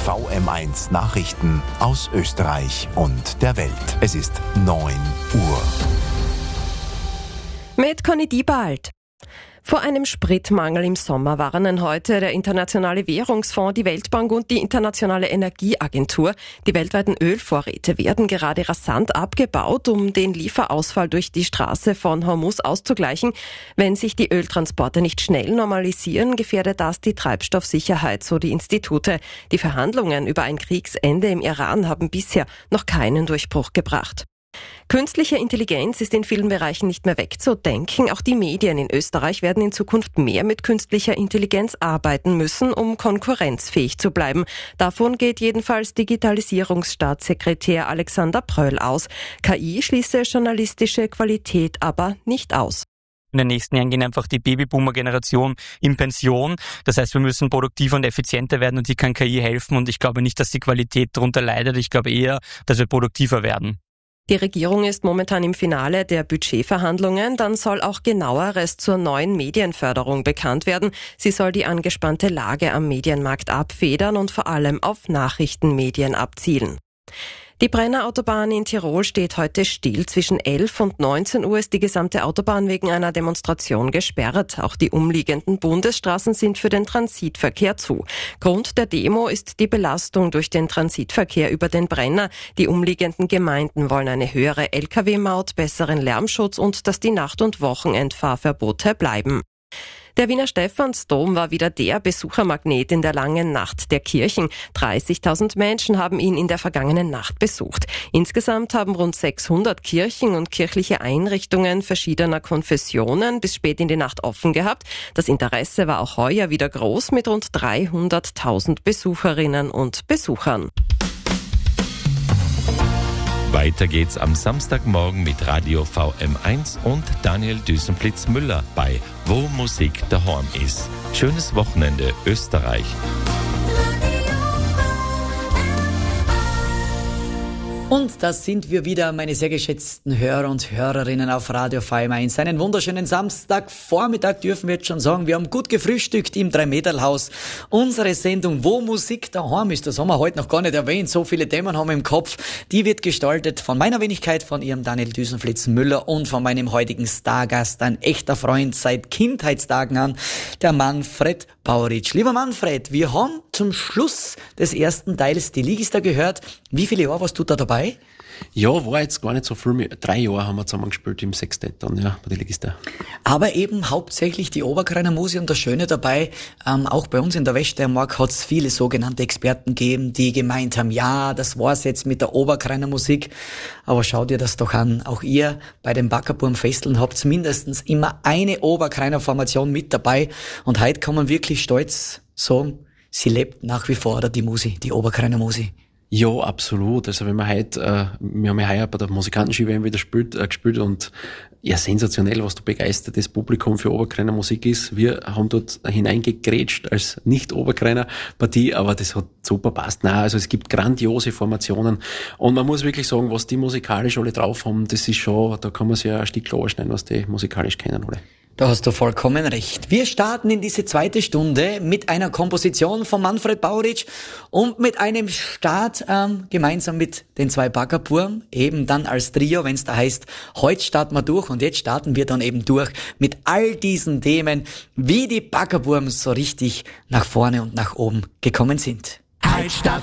VM1 Nachrichten aus Österreich und der Welt. Es ist 9 Uhr. Mit Conny Diebald. Vor einem Spritmangel im Sommer warnen heute der Internationale Währungsfonds, die Weltbank und die Internationale Energieagentur. Die weltweiten Ölvorräte werden gerade rasant abgebaut, um den Lieferausfall durch die Straße von Hormuz auszugleichen. Wenn sich die Öltransporte nicht schnell normalisieren, gefährdet das die Treibstoffsicherheit, so die Institute. Die Verhandlungen über ein Kriegsende im Iran haben bisher noch keinen Durchbruch gebracht. Künstliche Intelligenz ist in vielen Bereichen nicht mehr wegzudenken. Auch die Medien in Österreich werden in Zukunft mehr mit künstlicher Intelligenz arbeiten müssen, um konkurrenzfähig zu bleiben. Davon geht jedenfalls Digitalisierungsstaatssekretär Alexander Pröll aus. KI schließe journalistische Qualität aber nicht aus. In den nächsten Jahren gehen einfach die Babyboomer-Generation in Pension. Das heißt, wir müssen produktiver und effizienter werden und die kann KI helfen. Und ich glaube nicht, dass die Qualität darunter leidet. Ich glaube eher, dass wir produktiver werden. Die Regierung ist momentan im Finale der Budgetverhandlungen. Dann soll auch Genaueres zur neuen Medienförderung bekannt werden. Sie soll die angespannte Lage am Medienmarkt abfedern und vor allem auf Nachrichtenmedien abzielen. Die Brenner Autobahn in Tirol steht heute still. Zwischen 11 und 19 Uhr ist die gesamte Autobahn wegen einer Demonstration gesperrt. Auch die umliegenden Bundesstraßen sind für den Transitverkehr zu. Grund der Demo ist die Belastung durch den Transitverkehr über den Brenner. Die umliegenden Gemeinden wollen eine höhere Lkw-Maut, besseren Lärmschutz und dass die Nacht- und Wochenendfahrverbote bleiben. Der Wiener Stephansdom war wieder der Besuchermagnet in der langen Nacht der Kirchen. 30.000 Menschen haben ihn in der vergangenen Nacht besucht. Insgesamt haben rund 600 Kirchen und kirchliche Einrichtungen verschiedener Konfessionen bis spät in die Nacht offen gehabt. Das Interesse war auch heuer wieder groß mit rund 300.000 Besucherinnen und Besuchern. Weiter geht's am Samstagmorgen mit Radio VM1 und Daniel Düsenflitz-Müller bei Wo Musik daheim ist. Schönes Wochenende, Österreich. Und da sind wir wieder, meine sehr geschätzten Hörer und Hörerinnen auf Radio VM1. Einen wunderschönen Samstagvormittag dürfen wir jetzt schon sagen. Wir haben gut gefrühstückt im Dreimeterlhaus. Unsere Sendung Wo Musik daheim ist, das haben wir heute noch gar nicht erwähnt. So viele Themen haben wir im Kopf. Die wird gestaltet von meiner Wenigkeit, von ihrem Daniel Düsenflitz-Müller und von meinem heutigen Stargast, ein echter Freund seit Kindheitstagen an, der Manfred Bauritsch. Lieber Manfred, wir haben zum Schluss des ersten Teils die Ligister gehört. Wie viele Jahre warst du da dabei? Ja, war jetzt gar nicht so viel. 3 Jahre haben wir zusammen gespielt im Sextett dann, ja, bei den Ligister. Aber eben hauptsächlich die Oberkreiner Musik und das Schöne dabei, auch bei uns in der Weststeiermark hat es viele sogenannte Experten gegeben, die gemeint haben, ja, das war's jetzt mit der Oberkreiner Musik. Aber schau dir das doch an. Auch ihr bei den Backerburm-Festeln habt mindestens immer eine Oberkreiner Formation mit dabei. Und heute kann man wirklich stolz sagen, sie lebt nach wie vor, oder die Musik, die Oberkreiner Musik. Ja, absolut. Also wenn wir heute, wir haben ja heuer bei der Musikanten-Ski-WM wieder gespielt und ja, sensationell, was da begeistertes Publikum für Oberkreiner Musik ist. Wir haben dort hineingegrätscht als Nicht-Oberkreiner-Partie, aber das hat super passt. Nein, also es gibt grandiose Formationen und man muss wirklich sagen, was die musikalisch alle drauf haben, das ist schon, da kann man sich ja ein Stück klar schneiden, was die musikalisch kennen alle. Da hast du vollkommen recht. Wir starten in diese zweite Stunde mit einer Komposition von Manfred Bauritsch und mit einem Start gemeinsam mit den 2 Backerburm, eben dann als Trio, wenn es da heißt, heute starten wir durch und jetzt starten wir dann eben durch mit all diesen Themen, wie die Backerburm so richtig nach vorne und nach oben gekommen sind. Heute starten